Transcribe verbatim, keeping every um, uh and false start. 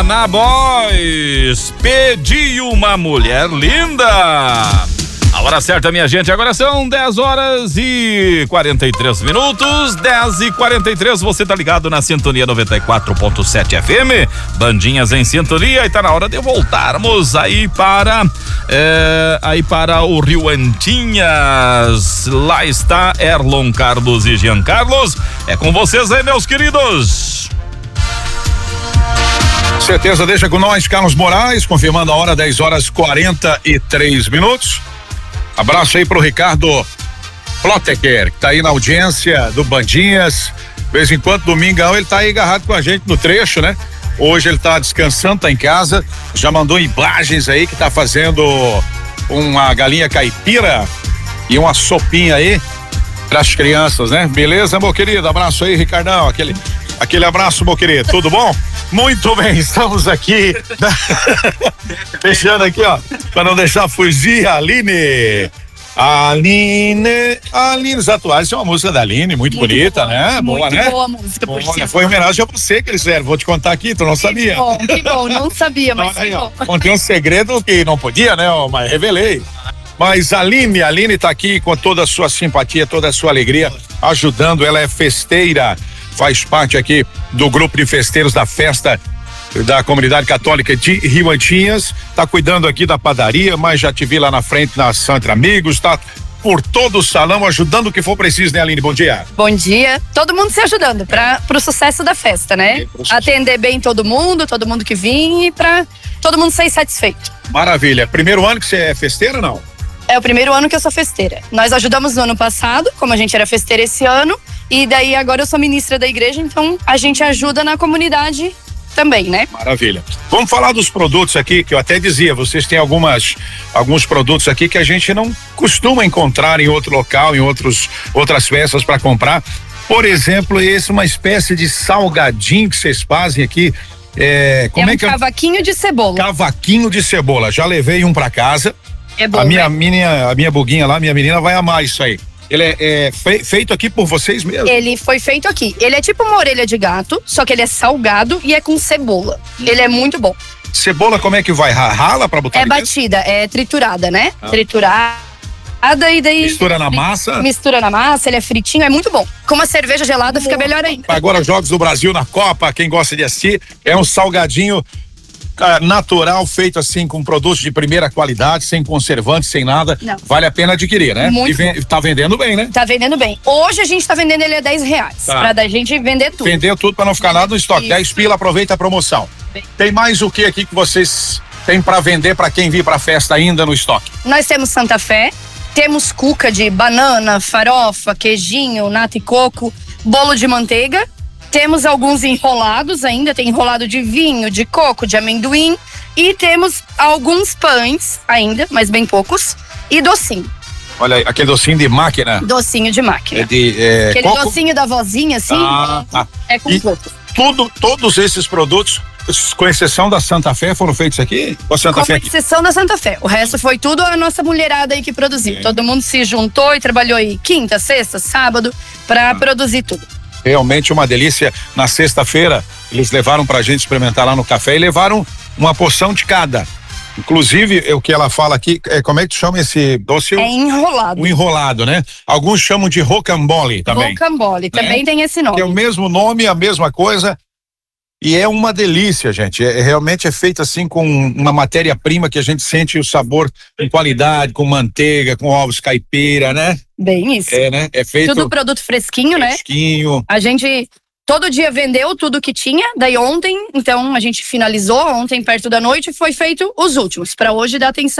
na Boys, Pedi uma Mulher Linda. A hora certa, minha gente, agora são dez horas e quarenta e três minutos, dez e quarenta e três, você tá ligado na Sintonia noventa e quatro ponto sete F M, Bandinhas em Sintonia, e tá na hora de voltarmos aí para, é, aí para o Rio Antinhas. Lá está Erlon Carlos e Jean Carlos, é com vocês aí, meus queridos. Certeza, deixa com nós, Carlos Moraes, confirmando a hora, dez horas e quarenta e três minutos. Abraço aí pro Ricardo Ploteker, que tá aí na audiência do Bandinhas. De vez em quando, domingão, ele tá aí agarrado com a gente no trecho, né? Hoje ele tá descansando, tá em casa. Já mandou imagens aí que tá fazendo uma galinha caipira e uma sopinha aí pras crianças, né? Beleza, meu querido? Abraço aí, Ricardão. Aquele, aquele abraço, meu querido. Tudo bom? Muito bem, estamos aqui. Fechando aqui, ó, para não deixar fugir a Aline. Aline, Aline, os atuais é uma música da Aline, muito, muito bonita, boa, né? Boa, muito né? Boa música, por Olha, foi homenagem a você que eles fizeram. Vou te contar aqui, tu não sabia. Que bom, que bom, não sabia, mas aí, que ó, bom. contei um segredo que não podia, né? Mas revelei. Mas a Aline, a Aline tá aqui com toda a sua simpatia, toda a sua alegria, ajudando. Ela é festeira, faz parte aqui do grupo de festeiros da festa da comunidade católica de Rio Antinhas, tá cuidando aqui da padaria, mas já te vi lá na frente na Santa Amigos, tá por todo o salão ajudando o que for preciso, né, Aline? Bom dia. Bom dia, todo mundo se ajudando para pro sucesso da festa, né? Atender bem todo mundo, todo mundo que vinha, e para todo mundo sair satisfeito. Maravilha. Primeiro ano que você é festeira ou não? É o primeiro ano que eu sou festeira. Nós ajudamos no ano passado, como a gente era festeira esse ano, e daí agora eu sou ministra da igreja, então a gente ajuda na comunidade também, né? Maravilha. Vamos falar dos produtos aqui, que eu até dizia, vocês têm algumas, alguns produtos aqui que a gente não costuma encontrar em outro local, em outros, outras festas para comprar. Por exemplo, esse é uma espécie de salgadinho que vocês fazem aqui. É, como é um é que cavaquinho de cebola. Cavaquinho de cebola. Já levei um para casa. É bom, a minha, né? minha, a minha buguinha lá, minha menina vai amar isso aí. Ele é, é fe, feito aqui por vocês mesmo? Ele foi feito aqui. Ele é tipo uma orelha de gato, só que ele é salgado e é com cebola. Ele é muito bom. Cebola, como é que vai? Rala pra botar? É batida, é triturada, né? Ah. Triturada e daí... Mistura na massa? Mistura na massa, ele é fritinho, é muito bom. Com uma cerveja gelada fica melhor ainda. Agora, Jogos do Brasil na Copa, quem gosta de assistir, é um salgadinho natural, feito assim com produtos de primeira qualidade, sem conservantes, sem nada. Não. Vale a pena adquirir, né? Muito e vem, tá vendendo bem, né? Tá vendendo bem. Hoje a gente tá vendendo ele a dez reais. Tá. Pra da gente vender tudo. Vender tudo pra não ficar nada no estoque. dez pila, aproveita a promoção. Bem. Tem mais o que aqui que vocês têm pra vender pra quem vir pra festa ainda no estoque? Nós temos Santa Fé, temos cuca de banana, farofa, queijinho, nata e coco, bolo de manteiga. Temos alguns enrolados ainda, tem enrolado de vinho, de coco, de amendoim. E temos alguns pães ainda, mas bem poucos. E docinho. Olha aí, aquele docinho de máquina. Docinho de máquina. É de, é, aquele coco? Docinho da vozinha, assim, ah, ah. é com coco. Tudo, todos esses produtos, com exceção da Santa Fé, foram feitos aqui? Ou Santa com Fé exceção da Santa Fé. O resto foi tudo a nossa mulherada aí que produziu. Sim. Todo mundo se juntou e trabalhou aí quinta, sexta, sábado, pra ah. produzir tudo. Realmente uma delícia. Na sexta-feira, eles levaram pra gente experimentar lá no café e levaram uma porção de cada. Inclusive, o que ela fala aqui, é, como é que chama esse doce? É enrolado. O enrolado, né? Alguns chamam de rocambole também. Rocambole, também é? Tem esse nome. É o mesmo nome, a mesma coisa. E é uma delícia, gente. É, realmente é feito assim com uma matéria-prima que a gente sente o sabor com qualidade, com manteiga, com ovos caipira, né? Bem isso. É, né? É feito... Tudo produto fresquinho, né? Fresquinho. A gente todo dia vendeu tudo que tinha, daí ontem, então a gente finalizou, ontem perto da noite foi feito os últimos. Pra hoje dar atenção